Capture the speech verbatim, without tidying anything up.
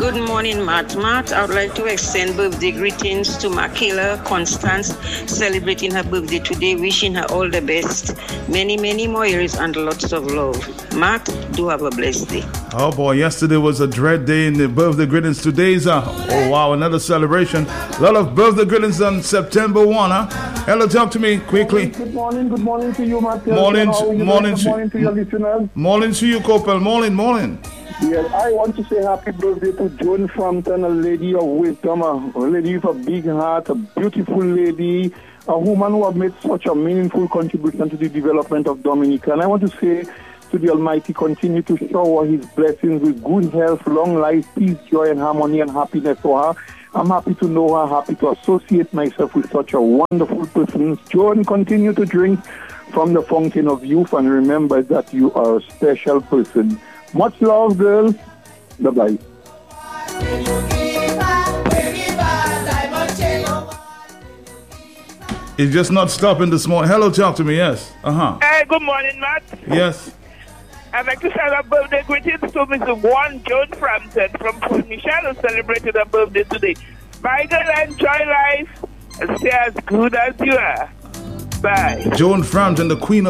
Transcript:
Good morning, Matt. Matt, I would like to extend birthday greetings to Makayla Constance, celebrating her birthday today, wishing her all the best, many, many more years and lots of love. Matt, do have a blessed day. Oh boy, yesterday was a dread day in the birthday greetings. Today's, uh, oh wow, another celebration. A lot of birthday greetings on September first, huh? Hello, talk to me quickly. Good morning, good morning to you, Matt. Morning, morning, good morning to your listeners. Morning to you, Copel. Morning, morning. Yes, I want to say happy birthday to Joan Frampton, a lady of wisdom, a lady with a big heart, a beautiful lady, a woman who has made such a meaningful contribution to the development of Dominica. And I want to say to the Almighty, continue to shower His blessings with good health, long life, peace, joy, and harmony and happiness for her. I'm happy to know her, happy to associate myself with such a wonderful person. Joan, continue to drink from the fountain of youth and remember that you are a special person. Much love, girls. Bye-bye. It's just not stopping this morning. Hello, talk to me, yes. Uh-huh. Hey, good morning, Matt. Yes. I'd like to send a birthday greetings to Missus One Joan Frampton from Port Michelle, who celebrated her birthday today. Bye, girl, enjoy life and stay as good as you are. Bye. Joan Frampton, the queen of